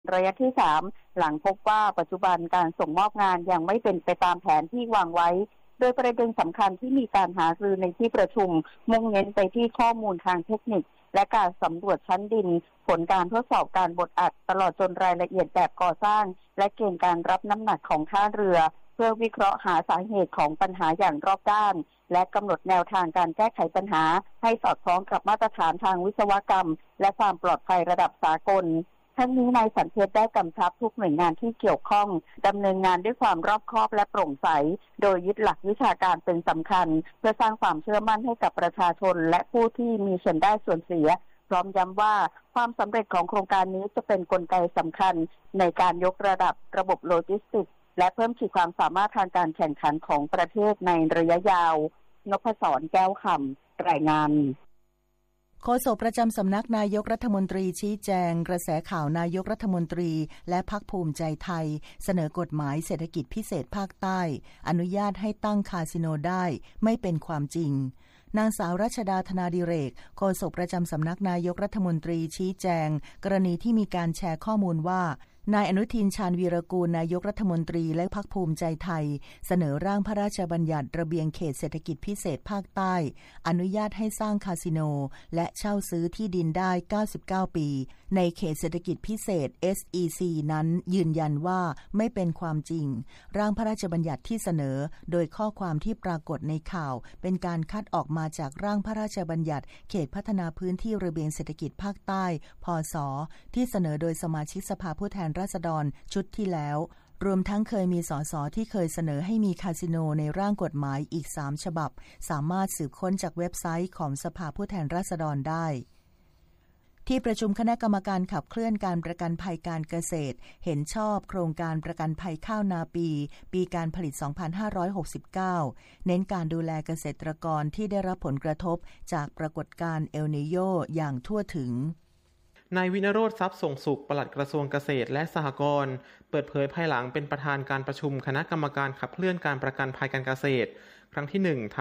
ระยะที่3หลังพบว่าปัจจุบันการส่งมอบงานยังไม่เป็นไปตามแผนที่วางไว้โดยประเด็นสำคัญที่มีการหารือในที่ประชุมมุ่งเน้นไปที่ข้อมูลทางเทคนิคและการสำรวจชั้นดินผลการทดสอบการบดอัดตลอดจนรายละเอียดแบบก่อสร้างและเกณฑ์การรับน้ำหนักของท่าเรือเพื่อวิเคราะห์หาสาเหตุของปัญหาอย่างรอบด้านและกำหนดแนวทางการแก้ไขปัญหาให้สอดคล้องกับมาตรฐานทางวิศวกรรมและความปลอดภัยระดับสากลทั้งนี้นายสันเพชรได้กำชับทุกหน่วยงานที่เกี่ยวข้องดำเนินงานด้วยความรอบคอบและโปร่งใสโดยยึดหลักวิชาการเป็นสำคัญเพื่อสร้างความเชื่อมั่นให้กับประชาชนและผู้ที่มีส่วนได้ส่วนเสียพร้อมย้ำว่าความสำเร็จของโครงการนี้จะเป็นกลไกสำคัญในการยกระดับระบบโลจิสติกส์และเพิ่มขีดความสามารถทางการแข่งขันของประเทศในระยะยาวนพศรแก้วคำรายงานโฆษกประจำสำนักนายกรัฐมนตรีชี้แจงกระแสข่าวนายกรัฐมนตรีและพรรคภูมิใจไทยเสนอกฎหมายเศรษฐกิจพิเศษภาคใต้อนุญาตให้ตั้งคาสิโนได้ไม่เป็นความจริงนางสาวรัชดาธนาดิเรกโฆษกประจำสำนักนายกรัฐมนตรีชี้แจงกรณีที่มีการแชร์ข้อมูลว่านายอนุทินชาญวีรกูลนายกรัฐมนตรีและพรรคภูมิใจไทยเสนอร่างพระราชบัญญัติระเบียงเขตเศรษฐกิจพิเศษภาคใต้อนุญาตให้สร้างคาสิโนและเช่าซื้อที่ดินได้99ปีในเขตเศรษฐกิจพิเศษ SEC นั้นยืนยันว่าไม่เป็นความจริงร่างพระราชบัญญัติที่เสนอโดยข้อความที่ปรากฏในข่าวเป็นการคัดออกมาจากร่างพระราชบัญญัติเขตพัฒนาพื้นที่ระเบียงเศรษฐกิจภาคใต้พศที่เสนอโดยสมาชิกสภาผู้แทนราษฎรชุดที่แล้วรวมทั้งเคยมีสสที่เคยเสนอให้มีคาสิโนในร่างกฎหมายอีก3ฉบับสามารถสืบค้นจากเว็บไซต์ของสภาผู้แทนราษฎรได้ที่ประชุมคณะกรรมการขับเคลื่อนการประกันภัยการเกษตรเห็นชอบโครงการประกันภัยข้าวนาปีการผลิต 2569 เน้นการดูแลเกษตรกรที่ได้รับผลกระทบจากปรากฏการณ์เอลนีโญอย่างทั่วถึงนายวินโรจน์ทรัพย์ส่งสุขปลัดกระทรวงเกษตรและสหกรณ์เปิดเผยภายหลังเป็นประธานการประชุมคณะกรรมการขับเคลื่อนการประกันภัยการเกษตรครั้งที่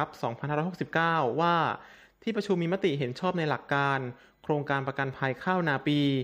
1/2569 ว่าที่ประชุมมีมติเห็นชอบในหลักการโครงการประกันภัยข้าวนาปี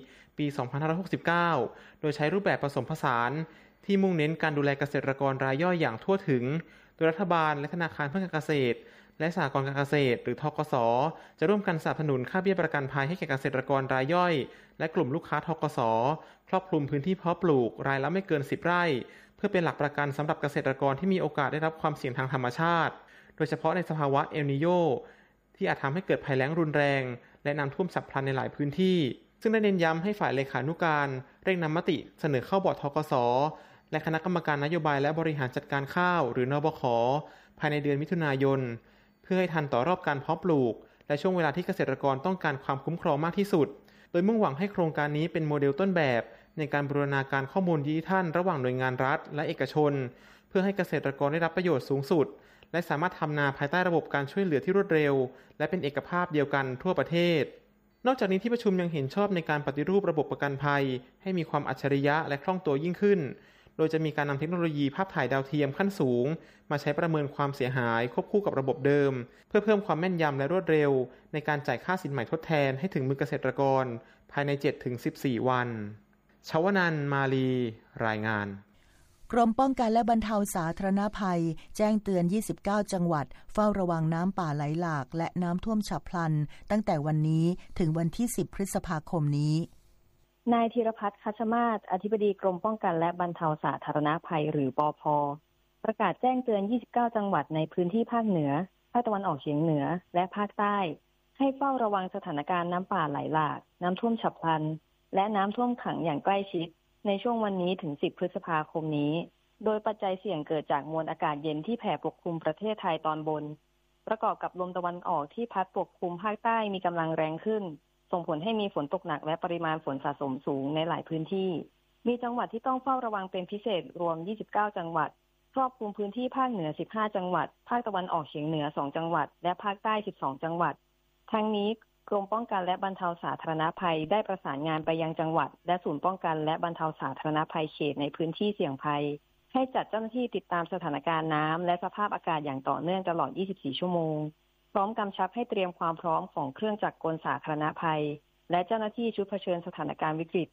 2569 โดยใช้รูปแบบผสมผสานที่มุ่งเน้นการดูแลเกษตรกรรายย่อยอย่างทั่วถึงโดยรัฐบาลและธนาคารเพื่อการเกษตรและสหกรณ์การเกษตรหรือธกส.จะร่วมกันสนับสนุนค่าเบี้ยประกันภัยให้แก่เกษตรกรรายย่อยและกลุ่มลูกค้าธกส.ครอบคลุมพื้นที่เพาะปลูกรายละไม่เกิน10 ไร่เพื่อเป็นหลักประกันสำหรับเกษตรกรที่มีโอกาสได้รับความเสี่ยงทางธรรมชาติโดยเฉพาะในสภาวะเอลนีโญที่อาจทำให้เกิดภัยแล้งรุนแรงและน้ำท่วมฉับพลันในหลายพื้นที่ซึ่งได้เน้นย้ำให้ฝ่ายเลขานุการเร่งนำมติเสนอเข้าบอร์ดธกส.และคณะกรรมการนโยบายและบริหารจัดการข้าวหรือนบข.ภายในเดือนมิถุนายนเพื่อให้ทันต่อรอบการเพาะปลูกและช่วงเวลาที่เกษตรกรต้องการความคุ้มครองมากที่สุดโดยมุ่งหวังให้โครงการนี้เป็นโมเดลต้นแบบในการบูรณาการข้อมูลดิจิทัลระหว่างหน่วยงานรัฐและเอกชนเพื่อให้เกษตรกรได้รับประโยชน์สูงสุดและสามารถทำนาภายใต้ระบบการช่วยเหลือที่รวดเร็วและเป็นเอกภาพเดียวกันทั่วประเทศนอกจากนี้ที่ประชุมยังเห็นชอบในการปฏิรูประบบประกันภัยให้มีความอัจฉริยะและคล่องตัวยิ่งขึ้นโดยจะมีการนำเทคโนโลยีภาพถ่ายดาวเทียมขั้นสูงมาใช้ประเมินความเสียหายควบคู่กับระบบเดิมเพื่อเพิ่มความแม่นยำและรวดเร็วในการจ่ายค่าสินใหม่ทดแทนให้ถึงมือเกษตรกรภายใน 7-14 วันชวนันท์มาลีรายงานกรมป้องกันและบรรเทาสาธารณภัยแจ้งเตือน29จังหวัดเฝ้าระวังน้ำป่าไหลหลากและน้ำท่วมฉับพลันตั้งแต่วันนี้ถึงวันที่10พฤษภาคมนี้นายธีรพัฒน์ คัชมาศอธิบดีกรมป้องกันและบรรเทาสาธารณภัยหรือปภ.ประกาศแจ้งเตือน29จังหวัดในพื้นที่ภาคเหนือภาคตะวันออกเฉียงเหนือและภาคใต้ให้เฝ้าระวังสถานการณ์น้ำป่าไหลหลากน้ำท่วมฉับพลันและน้ำท่วมขังอย่างใกล้ชิดในช่วงวันนี้ถึง10พฤษภาคมนี้โดยปัจจัยเสี่ยงเกิดจากมวลอากาศเย็นที่แผ่ปกคลุมประเทศไทยตอนบนประกอบกับลมตะวันออกที่พัดปกคลุมภาคใต้มีกำลังแรงขึ้นส่งผลให้มีฝนตกหนักและปริมาณฝนสะสมสูงในหลายพื้นที่มีจังหวัดที่ต้องเฝ้าระวังเป็นพิเศษรวม29จังหวัดครอบคลุมพื้นที่ภาคเหนือ15จังหวัดภาคตะวันออกเฉียงเหนือ2จังหวัดและภาคใต้12จังหวัดทั้งนี้กรมป้องกันและบรรเทาสาธารณภัยได้ประสานงานไปยังจังหวัดและศูนย์ป้องกันและบรรเทาสาธารณภัยเขตในพื้นที่เสี่ยงภัยให้จัดเจ้าหน้าที่ติดตามสถานการณ์น้ำและสภาพอากาศอย่างต่อเนื่องตลอด24ชั่วโมงพร้อมกำชับให้เตรียมความพร้อมของเครื่องจักรกลสาธารณภัยและเจ้าหน้าที่ชุดเผชิญสถานการณ์วิกฤต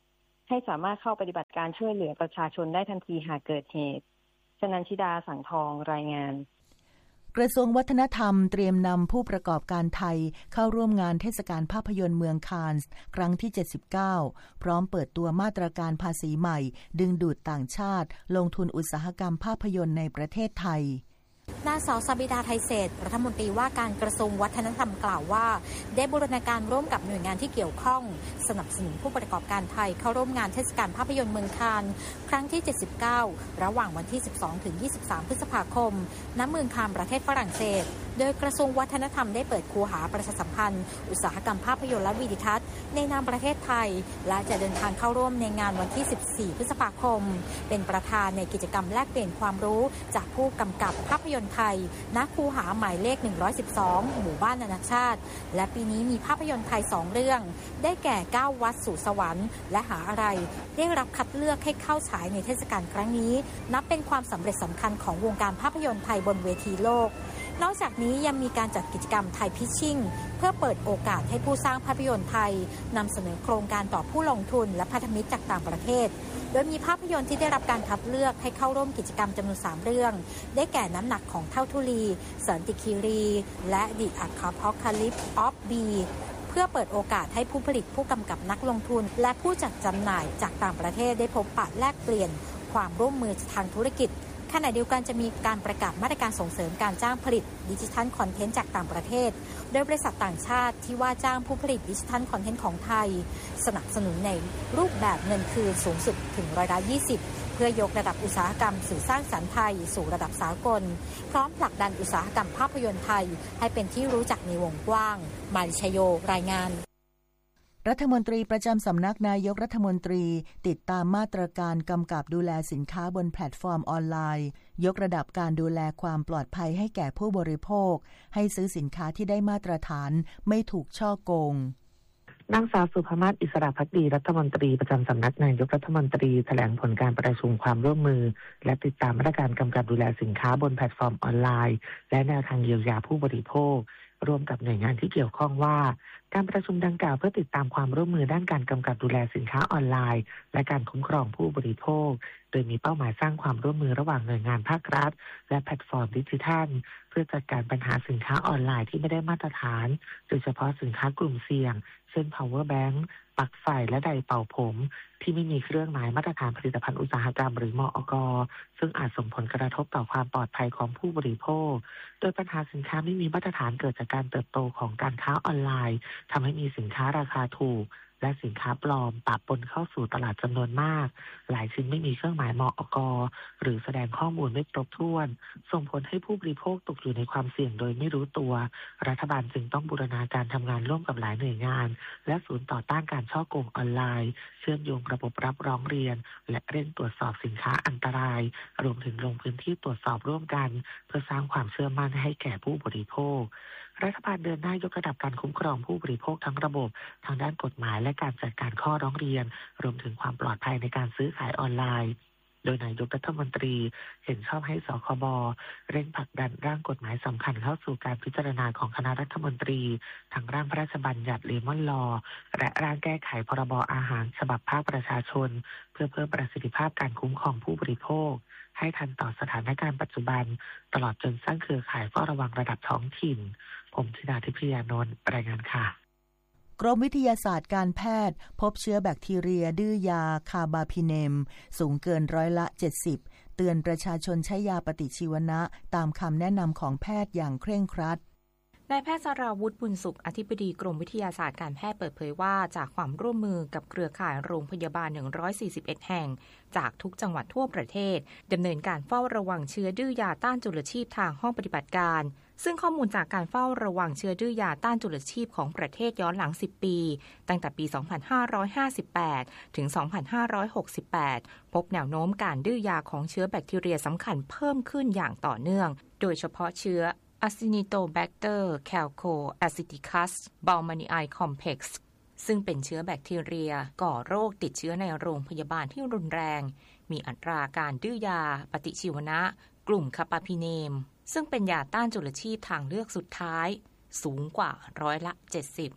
ให้สามารถเข้าปฏิบัติการช่วยเหลือประชาชนได้ทันทีหากเกิดเหตุชนันชิดาสังทองรายงานกระทรวงวัฒนธรรมเตรียมนำผู้ประกอบการไทยเข้าร่วมงานเทศกาลภาพยนตร์เมืองคานส์ครั้งที่ 79 พร้อมเปิดตัวมาตรการภาษีใหม่ดึงดูดต่างชาติลงทุนอุตสาหกรรมภาพยนตร์ในประเทศไทยนางสาวสบิดาไทยเศรษฐ์รัฐมนตรีว่าการกระทรวงวัฒนธรรมกล่าวว่าได้บูรณาการร่วมกับหน่วยงานที่เกี่ยวข้องสนับสนุนผู้ประกอบการไทยเข้าร่วมงานเทศกาลภาพยนตร์เมืองคานส์ครั้งที่ 79 ระหว่างวันที่ 12 ถึง 23 พฤษภาคมณเมืองคานส์ประเทศฝรั่งเศสโดยกระทรวงวัฒนธรรมได้เปิดคูหาประชาสัมพันธ์อุตสาหกรรมภาพยนตร์และวิดิทัศน์ในนามประเทศไทยและจะเดินทางเข้าร่วมในงานวันที่ 14 พฤษภาคมเป็นประธานในกิจกรรมแลกเปลี่ยนความรู้จากผู้กำกับภาพยนตร์ไทยณคูหาหมายเลข 112 หมู่บ้านนานาชาติและปีนี้มีภาพยนตร์ไทย 2 เรื่องได้แก่9วัดสู่สวรรค์และหาอะไรได้รับคัดเลือกให้เข้าฉายในเทศกาลครั้งนี้นับเป็นความสำเร็จสำคัญของวงการภาพยนตร์ไทยบนเวทีโลกนอกจากนี้ยังมีการจัดกิจกรรมไทยพิชชิ่งเพื่อเปิดโอกาสให้ผู้สร้างภาพยนตร์ไทยนำเสนอโครงการต่อผู้ลงทุนและพันธมิตรจากต่างประเทศโดยมีภาพยนตร์ที่ได้รับการคัดเลือกให้เข้าร่วมกิจกรรมจำนวน3เรื่องได้แก่น้ำหนักของเท่าทุลีสันติคีรีและ The Apocalypse of B เพื่อเปิดโอกาสให้ผู้ผลิตผู้กำกับนักลงทุนและผู้จัดจำหน่ายจากต่างประเทศได้พบปะแลกเปลี่ยนความร่วมมือทางธุรกิจขณะเดียวกันจะมีการประกาศมาตรการส่งเสริมการจ้างผลิตดิจิทัลคอนเทนต์จากต่างประเทศโดยบริษัทต่างชาติที่ว่าจ้างผู้ผลิตดิจิทัลคอนเทนต์ของไทยสนับสนุนในรูปแบบเงินคืนสูงสุดถึง20%เพื่อยกระดับอุตสาหกรรมสื่อสร้างสรรค์ไทยสู่ระดับสากลพร้อมผลักดันอุตสาหกรรมภาพยนตร์ไทยให้เป็นที่รู้จักในวงกว้างมาริชโยรายงานรัฐมนตรีประจำสำนักนายกรัฐมนตรีติดตามมาตรการกำกับดูแลสินค้าบนแพลตฟอร์มออนไลน์ยกระดับการดูแลความปลอดภัยให้แก่ผู้บริโภคให้ซื้อสินค้าที่ได้มาตรฐานไม่ถูกฉ้อโกงนางสาวสุภมาศ อิสระภักดีรัฐมนตรีประจำสำนักนายกรัฐมนตรีแถลงผลการประชุมความร่วมมือและติดตามมาตรการกำกับดูแลสินค้าบนแพลตฟอร์มออนไลน์และแนวทางเยียวยาผู้บริโภคร่วมกับหน่วยงานที่เกี่ยวข้องว่าการประชุมดังกล่าวเพื่อติดตามความร่วมมือด้านการกำกับดูแลสินค้าออนไลน์และการคุ้มครองผู้บริโภคโดยมีเป้าหมายสร้างความร่วมมือระหว่างหน่วยงานภาครัฐและแพลตฟอร์มดิจิทัลเพื่อจัดการปัญหาสินค้าออนไลน์ที่ไม่ได้มาตรฐานโดยเฉพาะสินค้ากลุ่มเสี่ยงเช่น power bank ปลั๊กไฟและไดร์เป่าผมที่ไม่มีเครื่องหมายมาตรฐานผลิตภัณฑ์อุตสาหกรรมหรือมอก.ซึ่งอาจส่งผลกระทบต่อความปลอดภัยของผู้บริโภคโดยปัญหาสินค้าไม่มีมาตรฐานเกิดจากการเติบโตของการค้าออนไลน์ทำให้มีสินค้าราคาถูกและสินค้าปลอมปะปนเข้าสู่ตลาดจำนวนมากหลายชิ้นไม่มีเครื่องหมายมอก.หรือแสดงข้อมูลไม่ครบถ้วนส่งผลให้ผู้บริโภคตกอยู่ในความเสี่ยงโดยไม่รู้ตัวรัฐบาลจึงต้องบูรณาการทำงานร่วมกับหลายหน่วยงานและศูนย์ต่อต้านการฉ้อโกงออนไลน์เชื่อมโยงระบบรับร้องเรียนและเร่งตรวจสอบสินค้าอันตรายรวมถึงลงพื้นที่ตรวจสอบร่วมกันเพื่อสร้างความเชื่อมั่นให้แก่ผู้บริโภครัฐบาลเดินหน้ายกระดับการคุ้มครองผู้บริโภคทั้งระบบทางด้านกฎหมายและการจัดการข้อร้องเรียนรวมถึงความปลอดภัยในการซื้อขายออนไลน์โดยนายกรัฐมนตรีเห็นชอบให้สคบ.เร่งผลักดันร่างกฎหมายสำคัญเข้าสู่การพิจารณาของคณะรัฐมนตรีทั้งร่างพระราชบัญญัติเลมอนลอและร่างแก้ไขพรบอาหารฉบับภาคประชาชนเพื่อเพิ่มประสิทธิภาพการคุ้มครองผู้บริโภคให้ทันต่อสถานการณ์ปัจจุบันตลอดจนสร้างเครือข่ายเฝ้าระวังระดับท้องถิ่นผมธิดาทิพยานนท์รายงานค่ะกรมวิทยาศาสตร์การแพทย์พบเชื้อแบคทีเรียดื้อยาคาบาพิเนมสูงเกิน70%เตือนประชาชนใช้ยาปฏิชีวนะตามคำแนะนำของแพทย์อย่างเคร่งครัดนายแพทย์สราวุฒิบุญสุขอธิบดีกรมวิทยาศาสตร์การแพทย์เปิดเผยว่าจากความร่วมมือกับเครือข่ายโรงพยาบาล141แห่งจากทุกจังหวัดทั่วประเทศดำเนินการเฝ้าระวังเชื้อดื้อยาต้านจุลชีพทางห้องปฏิบัติการซึ่งข้อมูลจากการเฝ้าระวังเชื้อดื้อยาต้านจุลชีพของประเทศย้อนหลัง10ปีตั้งแต่ปี 2558 ถึง 2568 พบแนวโน้มการดื้อยาของเชื้อแบคทีเรียสำคัญเพิ่มขึ้นอย่างต่อเนื่องโดยเฉพาะเชื้อAcinetobacter calcoacidicus baumannii complex ซึ่งเป็นเชื้อแบคทีเรียก่อโรคติดเชื้อในโรงพยาบาลที่รุนแรงมีอัตราการดื้อยาปฏิชีวนะกลุ่มคาปาพิเนมซึ่งเป็นยาต้านจุลชีพทางเลือกสุดท้ายสูงกว่า70%โ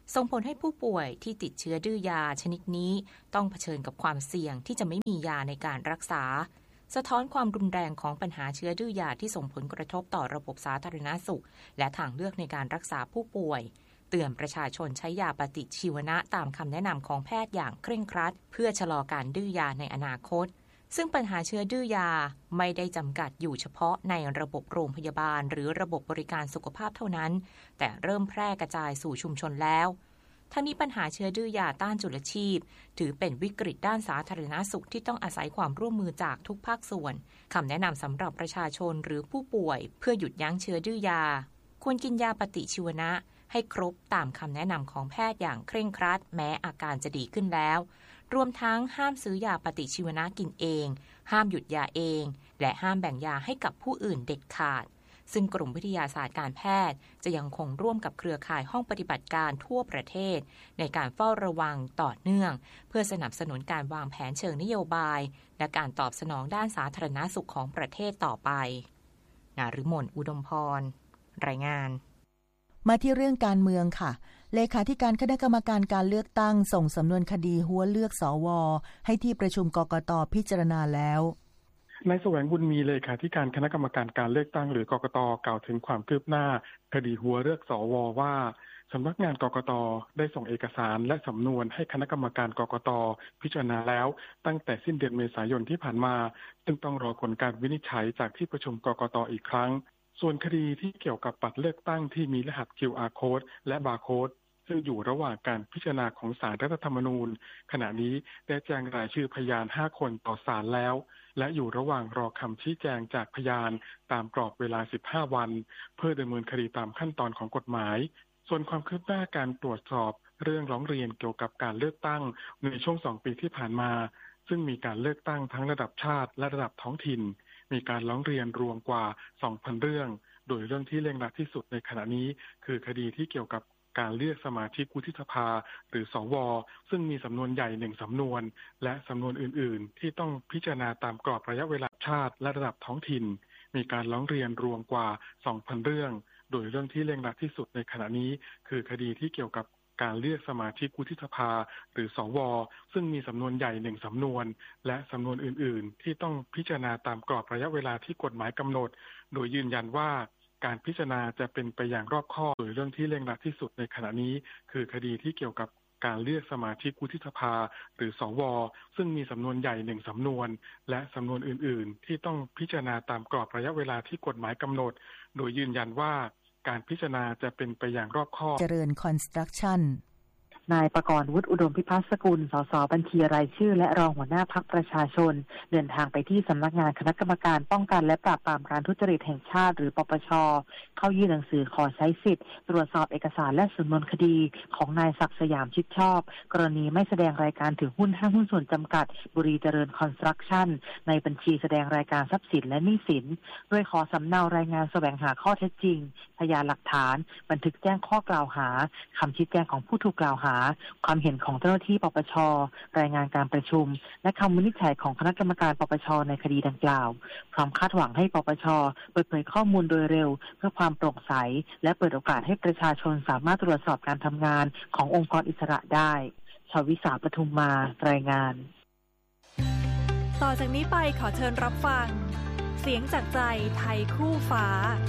ส่งผลให้ผู้ป่วยที่ติดเชื้อดื้อยาชนิดนี้ต้องเผชิญกับความเสี่ยงที่จะไม่มียาในการรักษาสะท้อนความรุนแรงของปัญหาเชื้อดื้อยาที่ส่งผลกระทบต่อระบบสาธารณสุขและทางเลือกในการรักษาผู้ป่วยเตือนประชาชนใช้ยาปฏิชีวนะตามคำแนะนำของแพทย์อย่างเคร่งครัดเพื่อชะลอการดื้อยาในอนาคตซึ่งปัญหาเชื้อดื้อยาไม่ได้จำกัดอยู่เฉพาะในระบบโรงพยาบาลหรือระบบบริการสุขภาพเท่านั้นแต่เริ่มแพร่กระจายสู่ชุมชนแล้วทั้งนี้ปัญหาเชื้อดื้อยาต้านจุลชีพถือเป็นวิกฤตด้านสาธารณสุขที่ต้องอาศัยความร่วมมือจากทุกภาคส่วนคำแนะนำสำหรับประชาชนหรือผู้ป่วยเพื่อหยุดยั้งเชื้อดื้อยาควรกินยาปฏิชีวนะให้ครบตามคำแนะนำของแพทย์อย่างเคร่งครัดแม้อาการจะดีขึ้นแล้วรวมทั้งห้ามซื้อยาปฏิชีวนะกินเองห้ามหยุดยาเองและห้ามแบ่งยาให้กับผู้อื่นเด็ดขาดซึ่งกรมวิทยาศาสตร์การแพทย์จะยังคงร่วมกับเครือข่ายห้องปฏิบัติการทั่วประเทศในการเฝ้าระวังต่อเนื่องเพื่อสนับสนุนการวางแผนเชิงนโยบายและการตอบสนองด้านสาธารณสุขของประเทศต่อไปณฤมล อุดมพรรายงานมาที่เรื่องการเมืองค่ะเลขาธิการคณะกรรมการการเลือกตั้งส่งสำนวนคดีหัวเลือกสวให้ที่ประชุมกกต.พิจารณาแล้วนายแสวงบุญมีเลขาธิการคณะกรรมการการเลือกตั้งหรือกกต.กล่าวถึงความคืบหน้าคดีหัวเลือกสวว่าสำนักงานกกต.ได้ส่งเอกสารและสำนวนให้คณะกรรมการกกต.พิจารณาแล้วตั้งแต่สิ้นเดือนเมษายนที่ผ่านมาซึ่งต้องรอผลการวินิจฉัยจากที่ประชุมกกต.อีกครั้งส่วนคดีที่เกี่ยวกับบัตรเลือกตั้งที่มีรหัส QR Code และ Barcode ซึ่งอยู่ระหว่างการพิจารณาของศาลรัฐธรรมนูญขณะนี้ได้แจ้งรายชื่อพยาน5คนต่อศาลแล้วและอยู่ระหว่างรอคำชี้แจงจากพยานตามกรอบเวลา15วันเพื่อดำเนินคดีตามขั้นตอนของกฎหมายส่วนความคืบหน้าการตรวจสอบเรื่องร้องเรียนเกี่ยวกับการเลือกตั้งในช่วง2 ปีที่ผ่านมาซึ่งมีการเลือกตั้งทั้งระดับชาติและระดับท้องถิ่นมีการร้องเรียนรวมกว่า 2,000 เรื่องโดยเรื่องที่เร่งรัดที่สุดในขณะนี้คือคดีที่เกี่ยวกับการเลือกสมาชิกวุฒิสภาหรือสวซึ่งมีสำนวนใหญ่1สำนวนและสำนวนอื่นๆที่ต้องพิจารณาตามกรอบระยะเวลาชาติและระดับท้องถิ่นมีการร้องเรียนรวมกว่า 2,000 เรื่องโดยเรื่องที่เร่งรัดที่สุดในขณะนี้คือคดีที่เกี่ยวกับการเลือกสมาชิกวุฒิสภาหรือสวซึ่งมีสำนวนใหญ่1สำนวนและสำนวนอื่นๆที่ต้องพิจารณาตามกรอบระยะเวลาที่กฎหมายกำหนดโดยยืนยันว่าการพิจารณาจะเป็นไปอย่างรอบคอบโดยเรื่องที่เร่งรัดที่สุดในขณะนี้คือคดีที่เกี่ยวกับการเลือกสมาชิกวุฒิสภาหรือสวซึ่งมีสำนวนใหญ่1สำนวนและสำนวนอื่นๆที่ต้องพิจารณาตามกรอบระยะเวลาที่กฎหมายกำหนดโดยยืนยันว่าการพิจารณาจะเป็นไปอย่างรอบคอบเจริญคอนสตรัคชั่นนายประกรณ์วุฒิอุดมพิพัฒน์สกุลสสบัญชีรายชื่อและรองหัวหน้าพรรคประชาชนเดินทางไปที่สำนักงานคณะกรรมการป้องกันและปราบปรามการทุจริตแห่งชาติหรือปปช.เข้ายื่นหนังสือขอใช้สิทธิ์ตรวจสอบเอกสารและสำนวนคดีของนายศักดิ์สยามชิดชอบกรณีไม่แสดงรายการถือหุ้นห้างหุ้นส่วนจำกัดบุรีเจริญคอนสตรัคชั่นในบัญชีแสดงรายการทรัพย์สินและหนี้สินด้วยขอสำเนารายงานแสวงหาข้อเท็จจริงพยานหลักฐานบันทึกแจ้งข้อกล่าวหาคำชี้แจงของผู้ถูกกล่าวหาความเห็นของเจ้าหน้าที่ปปช.รายงานการประชุมและคำวินิจฉัยของคณะกรรมการปปช.ในคดีดังกล่าวพร้อมคาดหวังให้ปปช.เปิดเผยข้อมูลโดยเร็วเพื่อความโปร่งใสและเปิดโอกาสให้ประชาชนสามารถตรวจสอบการทำงานขององค์กรอิสระได้ชวิสาปทุมมารายงานต่อจากนี้ไปขอเชิญรับฟังเสียงจากใจไทยคู่ฟ้า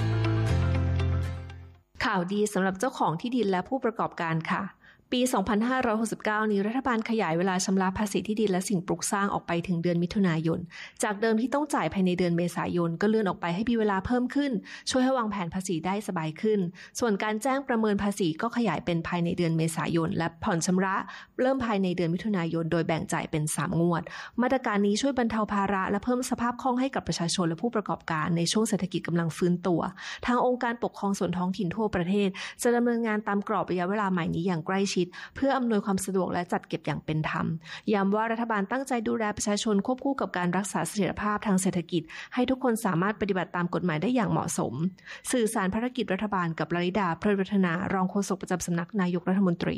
ข่าวดีสำหรับเจ้าของที่ดินและผู้ประกอบการค่ะปี 2569 นี้รัฐบาลขยายเวลาชำระภาษีที่ดินและสิ่งปลูกสร้างออกไปถึงเดือนมิถุนายนจากเดิมที่ต้องจ่ายภายในเดือนเมษายนก็เลื่อนออกไปให้มีเวลาเพิ่มขึ้นช่วยให้วางแผนภาษีได้สบายขึ้นส่วนการแจ้งประเมินภาษีก็ขยายเป็นภายในเดือนเมษายนและผ่อนชำระเริ่มภายในเดือนมิถุนายนโดยแบ่งจ่ายเป็น3งวดมาตรการนี้ช่วยบรรเทาภาระและเพิ่มสภาพคล่องให้กับประชาชนและผู้ประกอบการในช่วงเศรษฐกิจกำลังฟื้นตัวทางองค์การปกครองส่วนท้องถิ่นทั่วประเทศจะดำเนินงานตามกรอบระยะเวลาใหม่นี้อย่างใกล้ชิดเพื่ออำนวยความสะดวกและจัดเก็บอย่างเป็นธรรมย้ำว่ารัฐบาลตั้งใจดูแลประชาชนควบคู่กับการรักษาเสถียรภาพทางเศรษฐกิจให้ทุกคนสามารถปฏิบัติตามกฎหมายได้อย่างเหมาะสมสื่อสารภารกิจรัฐบาลกับลลิดาเพลิดวัฒนารองโฆษกประจำสำนักนายกรัฐมนตรี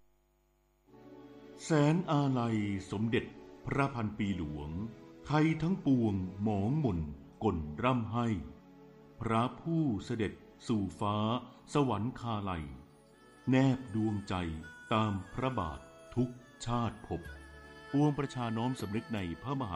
แสนอาลัยสมเด็จพระพันปีหลวงไทยทั้งปวงหมองหม่นก่นร่ำให้พระผู้เสด็จสู่ฟ้าสวรรคาลัยแนบดวงใจตามพระบาททุกชาติภพปวงประชาน้อมสำนึกในพระมหา